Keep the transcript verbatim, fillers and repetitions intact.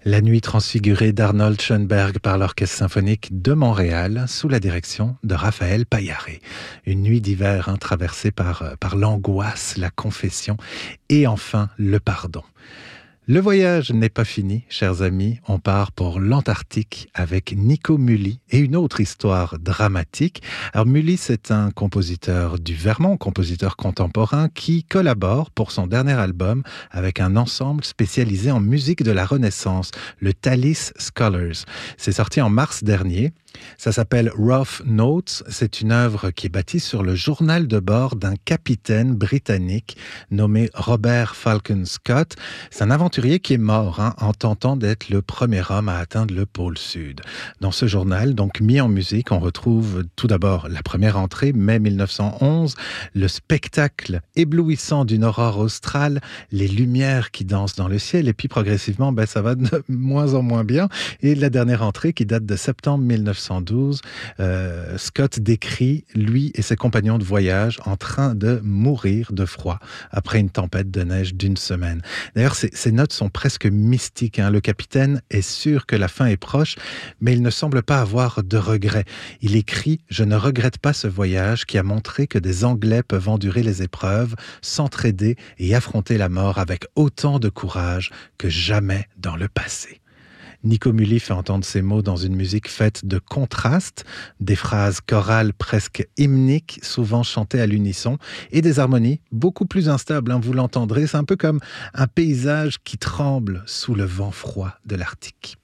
La nuit transfigurée d'Arnold Schoenberg par l'Orchestre symphonique de Montréal sous la direction de Raphaël Paillaré. Une nuit d'hiver hein, traversée par, par l'angoisse, la confession et enfin le pardon. Le voyage n'est pas fini, chers amis. On part pour l'Antarctique avec Nico Muhly et une autre histoire dramatique. Alors Muhly, c'est un compositeur du Vermont, compositeur contemporain qui collabore pour son dernier album avec un ensemble spécialisé en musique de la Renaissance, le Thalys Scholars. C'est sorti en mars dernier. Ça s'appelle Rough Notes. C'est une œuvre qui est bâtie sur le journal de bord d'un capitaine britannique nommé Robert Falcon Scott. C'est un aventurier qui est mort hein, en tentant d'être le premier homme à atteindre le pôle Sud. Dans ce journal, donc mis en musique, on retrouve tout d'abord la première entrée, mai mille neuf cent onze, le spectacle éblouissant d'une aurore australe, les lumières qui dansent dans le ciel, et puis progressivement, ben, ça va de moins en moins bien. Et la dernière entrée, qui date de septembre mille neuf cent douze, euh, Scott décrit, lui et ses compagnons de voyage, en train de mourir de froid après une tempête de neige d'une semaine. D'ailleurs, ces, ces notes sont presque mystiques. Hein. Le capitaine est sûr que la fin est proche, mais il ne semble pas avoir de regrets. Il écrit « Je ne regrette pas ce voyage qui a montré que des Anglais peuvent endurer les épreuves, s'entraider et affronter la mort avec autant de courage que jamais dans le passé. » Nico Muhly fait entendre ces mots dans une musique faite de contrastes, des phrases chorales presque hymniques, souvent chantées à l'unisson, et des harmonies beaucoup plus instables, hein, vous l'entendrez, c'est un peu comme un paysage qui tremble sous le vent froid de l'Arctique.